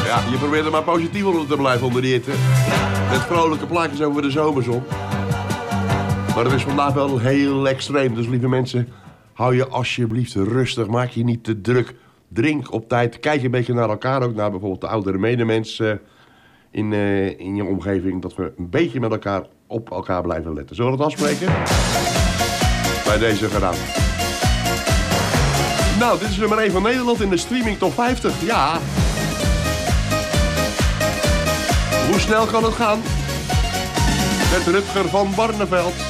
Ja, je probeert er maar positief onder te blijven onder die hitte. Met vrolijke plaatjes over de zomerzon. Maar het is vandaag wel heel extreem. Dus lieve mensen, hou je alsjeblieft rustig. Maak je niet te druk. Drink op tijd. Kijk een beetje naar elkaar. Ook naar bijvoorbeeld de oudere medemens in je omgeving. Dat we een beetje met elkaar op elkaar blijven letten. Zullen we dat afspreken? Bij deze gedaan. Nou, dit is nummer 1 van Nederland in de streaming top 50. Ja. Hoe snel kan het gaan? Met Rutger van Barneveld.